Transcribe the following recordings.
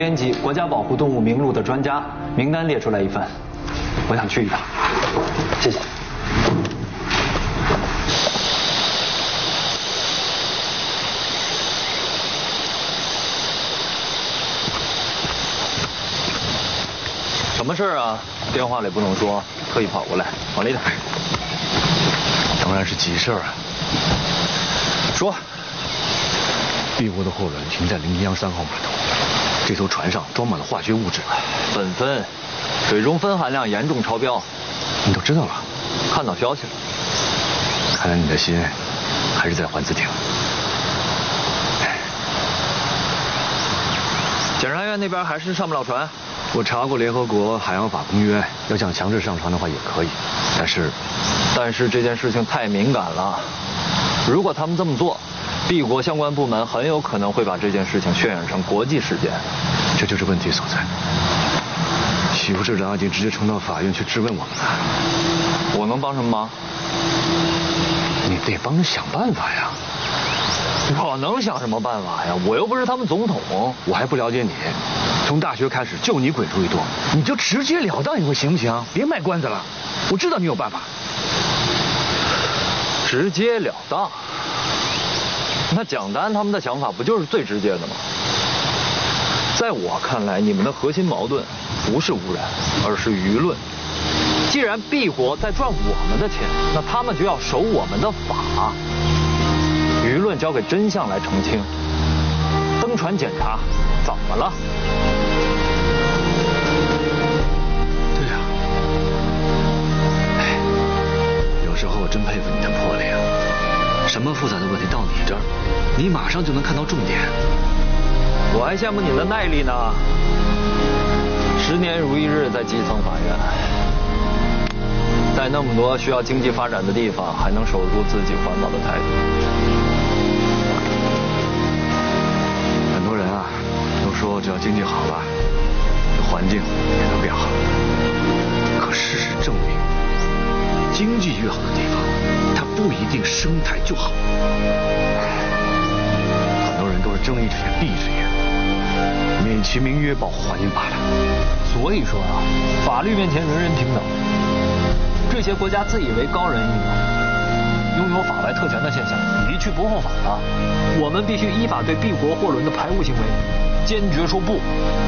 编辑国家保护动物名录的专家名单列出来一份，我想去一趟。谢谢。什么事啊？电话里不能说，特意跑过来，往里点。 当然是急事啊。 说。 帝国的货轮停在临江3号码头。这艘船上装满了化学物质， 苯酚，水中酚含量严重超标。 你都知道了？ 看到消息了。 看来你的心还是在环子艇。 检察院那边还是上不了船。 我查过联合国海洋法公约，要想强制上船的话也可以，但是这件事情太敏感了。如果他们这么做，帝国相关部门很有可能会把这件事情渲染成国际事件， 这就是问题所在。许副市长已经直接冲到法院去质问我们了。 我能帮什么忙？ 你得帮着想办法呀。 我能想什么办法呀？我又不是他们总统。 我还不了解你，从大学开始就你鬼主意多，你就直截了当一回行不行？别卖关子了，我知道你有办法。 直截了当。那蒋丹他们的想法不就是最直接的吗？在我看来，你们的核心矛盾不是污染，而是舆论。既然帝国在赚我们的钱，那他们就要守我们的法。舆论交给真相来澄清。登船检查，怎么了？ 对呀。有时候我真佩服你的魄力啊！什么复杂的问题到你这儿，你马上就能看到重点。 我还羡慕你的耐力呢。10年如一日在基层法院，在那么多需要经济发展的地方，还能守住自己环保的态度。 很多人啊，都说只要经济好了，这环境也能变好。可事实证明，经济越好的地方，它不一定生态就好。很多人都是睁一只眼闭一只眼，美其名曰保护环境罢了。 所以说啊，法律面前人人平等。这些国家自以为高人一等，拥有法外特权的现象一去不复返了。我们必须依法对帝国货轮的排污行为坚决说不。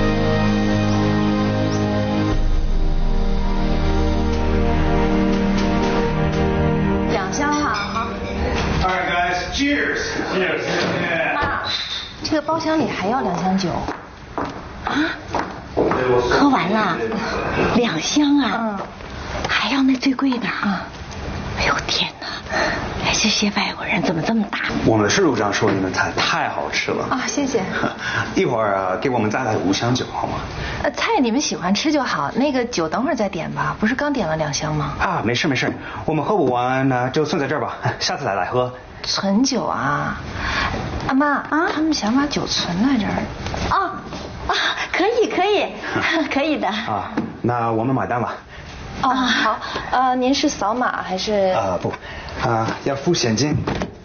2箱哈，好。 Alright guys, cheers. Cheers. 妈，这个包厢里还要2箱酒。啊？喝完了？2箱啊？还要那最贵的啊！哎呦天哪！哎，这些外国人怎么这么大？ 我们市组长说你们菜太好吃了啊！谢谢。 一会儿啊，给我们再来5箱酒好吗？ 菜你们喜欢吃就好，那个酒等会儿再点吧。不是刚点了2箱吗？ 啊，没事没事，我们喝不完呢，就存在这儿吧，下次再来喝。 存酒啊？阿妈啊，他们想把酒存在这儿。啊啊，可以可以，可以的。 啊，那我们买单吧。 哦，好，您是扫码还是？ 不，要付现金。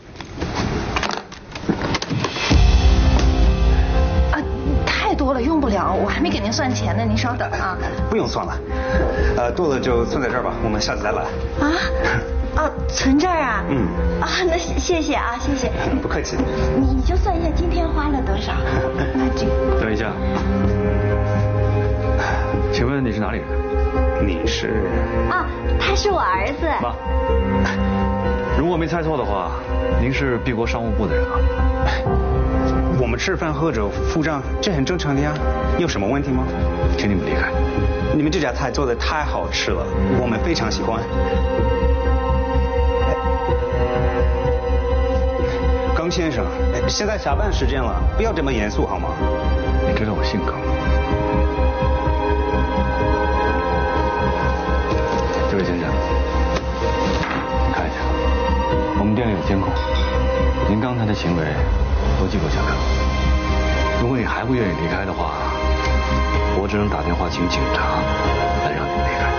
太多了，用不了，我还没给您算钱呢，您稍等啊。 不用算了，多了就存在这儿吧，我们下次再来。 存这儿啊？那谢谢啊，谢谢。 不客气。 你就算一下今天花了多少。那就。 等一下，请问你是哪里人？ 你是？ 他是我儿子。 妈，如果没猜错的话，您是帝国商务部的人啊？ 我们吃饭喝酒付账，这很正常的呀，有什么问题吗？ 请你们离开。 你们这家菜做的太好吃了，我们非常喜欢。耿先生，现在下班时间了，不要这么严肃好吗？ 你知道我姓耿。这位先生，看一下，我们店里有监控，您刚才的行为都记录下来了。如果你还不愿意离开的话，我只能打电话请警察来让你离开。